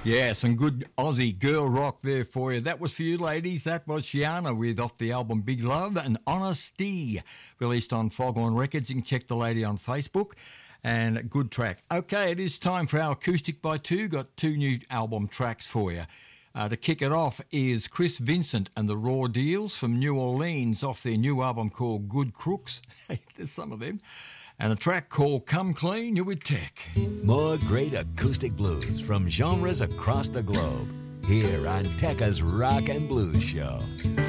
Yeah, some good Aussie girl rock there for you. That was for you, ladies. That was Shiana with off the album Big Love and Honesty, released on Foghorn Records. You can check the lady on Facebook. And a good track. Okay, it is time for our Acoustic by Two. Got two new album tracks for you. To kick it off is Chris Vincent and the Raw Deals from New Orleans off their new album called Good Crooks. There's some of them. And a track called Come Clean, You're with Tech. More great acoustic blues from genres across the globe. Here on Tekka's Rock and Blues Show.